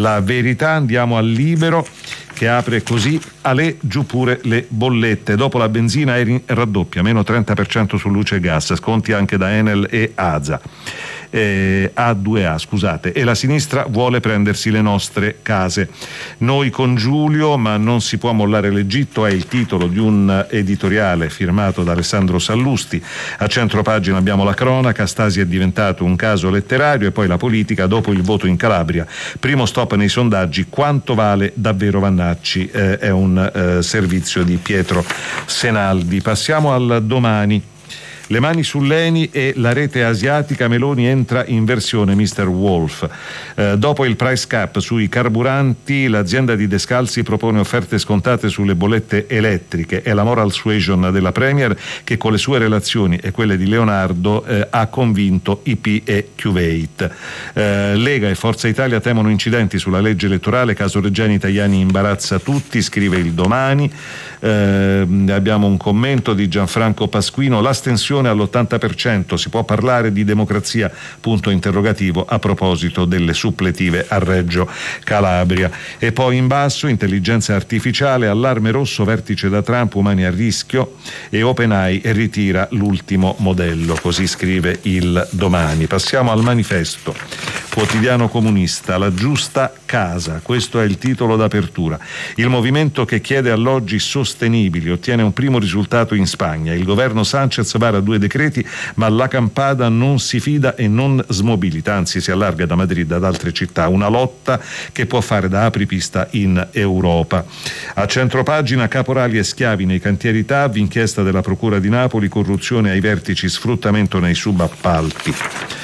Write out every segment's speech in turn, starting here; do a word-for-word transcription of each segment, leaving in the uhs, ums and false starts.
La Verità, andiamo al Libero, che apre così: Ale giù pure le bollette, dopo la benzina Eni raddoppia, meno trenta per cento su luce e gas, sconti anche da Enel e A S A. Eh, A due A, scusate, e la sinistra vuole prendersi le nostre case. Noi con Giulio, ma non si può mollare l'Egitto, è il titolo di un editoriale firmato da Alessandro Sallusti. A centropagina abbiamo la cronaca: Stasi è diventato un caso letterario, e poi la politica dopo il voto in Calabria. Primo stop nei sondaggi, quanto vale davvero Vannacci? Eh, è un eh, servizio di Pietro Senaldi. Passiamo al Domani. Le mani sull'Eni e la rete asiatica, Meloni entra in versione mister Wolf. Eh, dopo il price cap sui carburanti, l'azienda di Descalzi propone offerte scontate sulle bollette elettriche. È la moral suasion della Premier, che con le sue relazioni e quelle di Leonardo eh, ha convinto I P e Kuwait. Eh, Lega e Forza Italia temono incidenti sulla legge elettorale, caso Reggiani Tajani imbarazza tutti, scrive il Domani. Eh, abbiamo un commento di Gianfranco Pasquino: l'astensione all'ottanta per cento, si può parlare di democrazia? Punto interrogativo a proposito delle suppletive a Reggio Calabria. E poi in basso, intelligenza artificiale, allarme rosso, vertice da Trump, umani a rischio, e OpenAI ritira l'ultimo modello, così scrive il Domani. Passiamo al Manifesto, quotidiano comunista: la giusta casa, questo è il titolo d'apertura. Il movimento che chiede alloggi sostenibili ottiene un primo risultato in Spagna. Il governo Sanchez vara due decreti, ma la Campada non si fida e non smobilita, anzi si allarga da Madrid ad altre città, una lotta che può fare da apripista in Europa. A centropagina, caporali e schiavi nei cantieri T A V, inchiesta della Procura di Napoli, corruzione ai vertici, sfruttamento nei subappalti.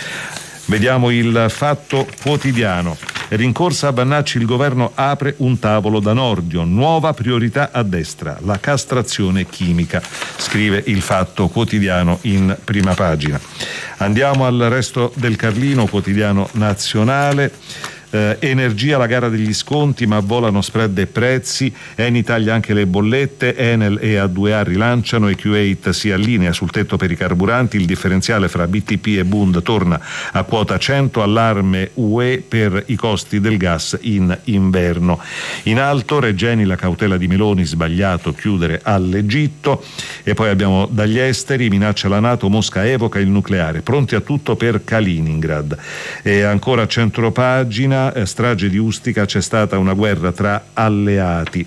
Vediamo il Fatto Quotidiano. Rincorsa a Vannacci, il governo apre un tavolo da Nordio, nuova priorità a destra, la castrazione chimica, scrive il Fatto Quotidiano in prima pagina. Andiamo al Resto del Carlino, quotidiano nazionale. Eh, energia, la gara degli sconti, ma volano spread e prezzi. Eni taglia anche le bollette, Enel e A due A rilanciano e Kuwait si allinea sul tetto per i carburanti. Il differenziale fra B T P e Bund torna a quota cento, allarme U E per i costi del gas in inverno. In alto, Regeni, la cautela di Meloni, sbagliato chiudere all'Egitto. E poi abbiamo dagli esteri: minaccia la NATO, Mosca evoca il nucleare, pronti a tutto per Kaliningrad. E ancora a centropagina, strage di Ustica, c'è stata una guerra tra alleati.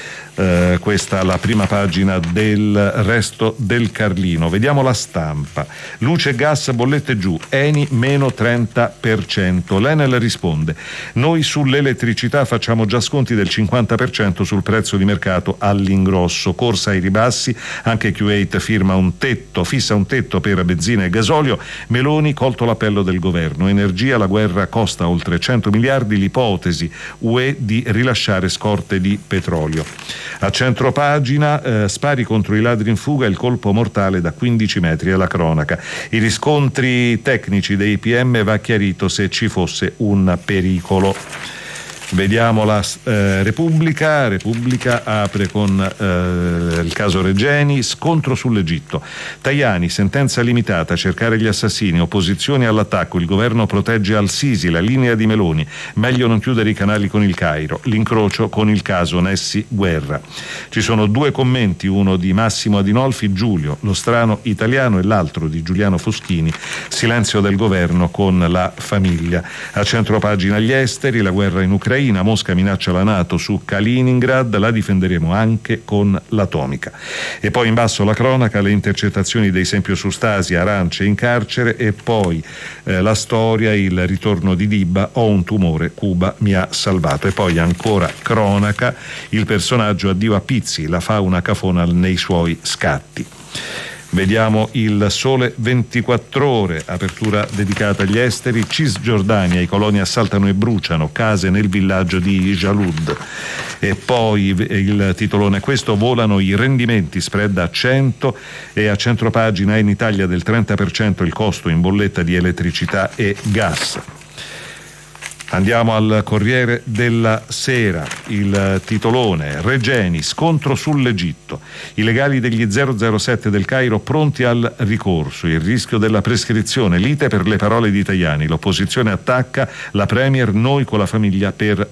Eh, questa è la prima pagina del Resto del Carlino. Vediamo La Stampa. Luce e gas, bollette giù, Eni meno trenta per cento. L'Enel risponde: noi sull'elettricità facciamo già sconti del cinquanta per cento sul prezzo di mercato all'ingrosso. Corsa ai ribassi, anche Kuwait firma un tetto, fissa un tetto per benzina e gasolio. Meloni colto l'appello del governo. Energia, la guerra costa oltre cento miliardi, l'ipotesi U E di rilasciare scorte di petrolio. A centropagina, eh, spari contro i ladri in fuga, il colpo mortale da quindici metri alla cronaca. I riscontri tecnici dei P M, va chiarito se ci fosse un pericolo. Vediamo la eh, Repubblica. Repubblica apre con eh, il caso Regeni, scontro sull'Egitto. Tajani, sentenza limitata, cercare gli assassini, opposizioni all'attacco, il governo protegge Al-Sisi, la linea di Meloni, meglio non chiudere i canali con il Cairo, l'incrocio con il caso Nessi Guerra. Ci sono due commenti, uno di Massimo Adinolfi, Giulio, lo strano italiano, e l'altro di Giuliano Foschini, silenzio del governo con la famiglia. A centropagina gli esteri, la guerra in Ucraina, Mosca minaccia la NATO su Kaliningrad, la difenderemo anche con l'atomica. E poi in basso la cronaca, le intercettazioni dei Sempio su Stasi, Arance in carcere, e poi eh, la storia, il ritorno di Dibba, ho un tumore, Cuba mi ha salvato. E poi ancora cronaca, il personaggio addio a Pizzi, la fauna cafona nei suoi scatti. Vediamo il Sole ventiquattro Ore, apertura dedicata agli esteri. Cisgiordania, i coloni assaltano e bruciano case nel villaggio di Jalud. E poi il titolone è questo: volano i rendimenti, spread a cento. E a centropagina, in Italia del trenta per cento il costo in bolletta di elettricità e gas. Andiamo al Corriere della Sera, il titolone: Regeni, scontro sull'Egitto, i legali degli zero zero sette del Cairo pronti al ricorso, il rischio della prescrizione, lite per le parole di Tajani, l'opposizione attacca la Premier, noi con la famiglia per